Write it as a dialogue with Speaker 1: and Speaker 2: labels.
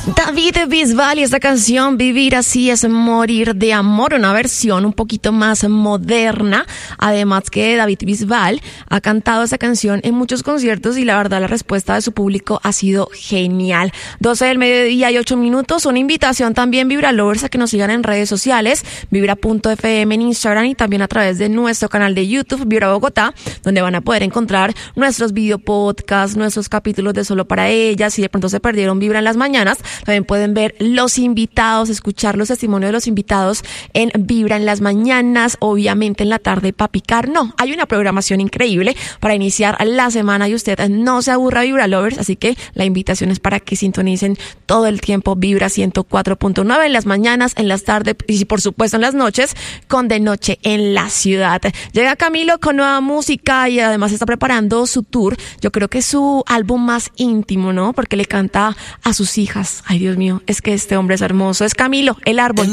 Speaker 1: David Bisbal y esta canción Vivir así es morir de amor, una versión un poquito más moderna. Además que David Bisbal ha cantado esa canción en muchos conciertos y la verdad la respuesta de su público ha sido genial. 12 del mediodía y 8 minutos. Una invitación también Vibra Lovers a que nos sigan en redes sociales, vibra.fm en Instagram y también a través de nuestro canal de YouTube Vibra Bogotá, donde van a poder encontrar nuestros video podcasts, nuestros capítulos de Solo para Ellas. Si de pronto se perdieron Vibra en las mañanas, también pueden ver los invitados, escuchar los testimonios de los invitados en Vibra en las mañanas, obviamente en la tarde para picar. No, hay una programación increíble para iniciar la semana y usted no se aburra Vibra Lovers, así que la invitación es para que sintonicen todo el tiempo Vibra 104.9 en las mañanas, en las tardes y por supuesto en las noches con De Noche en la Ciudad. Llega Camilo con nueva música y además está preparando su tour. Yo creo que es su álbum más íntimo, ¿no? Porque le canta a sus hijas. Ay, Dios mío, es que este hombre es hermoso. Es Camilo, El Árbol.